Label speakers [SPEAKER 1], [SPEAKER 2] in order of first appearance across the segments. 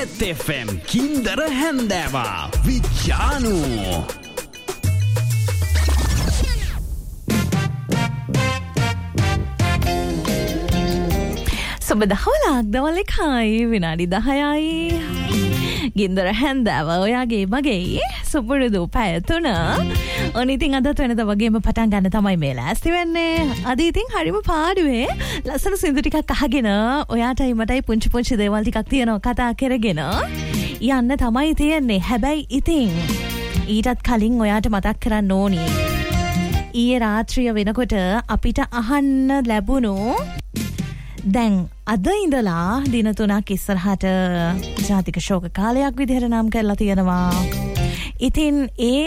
[SPEAKER 1] Hit FM Kinder Hendewa Vichanu
[SPEAKER 2] සබදහවලක් දවල් එකයි විනාඩි 10යි ගින්දර හැන්දෑව ඔයාගේ මගේ සුපුරුදු පැය 3 ඔනිතින් අදත් වෙනද වගේම පටන් ගන්න තමයි මේ ලෑස්ති වෙන්නේ අද ඉතින් හරිම පාඩුවේ ලස්සන සින්දු ටිකක් අහගෙන ඔයාටයි මටයි පුංචි දේවල් ටිකක් තියෙනවා කතා කරගෙන යන්න තමයි තියෙන්නේ හැබැයි ඉතින් ඊටත් කලින් ඔයාට මතක් කරන්න ඕනි ඊයේ රාත්‍රිය වෙනකොට අපිට අහන්න ලැබුණු දැන් අද ඉඳලා දින 3ක් ඉස්සරහට ජාතික ශෝක කාලයක් විදිහට නම් කරලා තියෙනවා. ඉතින් ඒ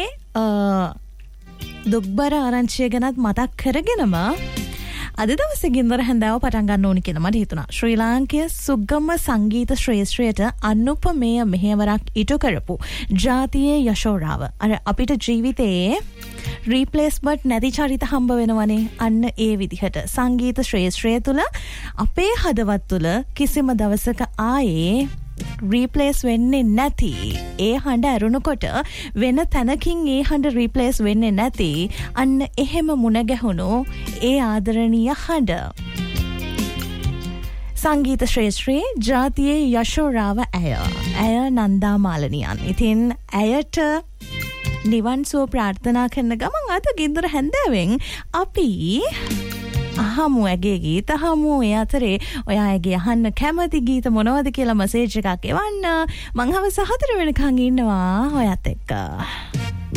[SPEAKER 2] දුක්බර ආරංචිය ගැනත් මතක් කරගෙනම අද දවසේ ගින්දර හැන්දාව පටන් ගන්න ඕනි කියලා මට හිතුණා. ශ්‍රී ලාංකීය සුගම සංගීත ශ්‍රේෂ්ඨයට අනුපමේය මෙහෙවරක් ඉටු කරපු ජාතියේ යශෝරාව. අර අපිට ජීවිතයේ රීප්ලේස්මන්ට් නැති චරිත හම්බ වෙනවනේ අන්න ඒ විදිහට සංගීත ශ්‍රේෂ්ඨය තුල අපේ හදවත් තුල කිසිම දවසක ආයේ රීප්ලේස් වෙන්නේ නැති ඒ හඬ ඇරුණකොට වෙන තැනකින් ඒ හඬ රීප්ලේස් වෙන්නේ නැති අන්න එහෙම මුණ ගැහුණු ඒ ආදරණීය හඬ සංගීත ශ්‍රේෂ්ඨී ජාතියේ යශෝරාව ඇය නන්දා මාලනියන්. ඉතින් ඇයට නිවන් සුව ප්‍රාර්ථනා කරන ගමන් අද ගින්දර හැන්දෑවෙන් අපි අහමු ඇගේ ගීත අහමු. ඒ අතරේ ඔයා ඇගේ අහන්න කැමති ගීත මොනවද කියලා මැසේජ් එකක් එවන්න. මං හවස 4 වෙනකන් ඉන්නවා ඔයත් එක්ක.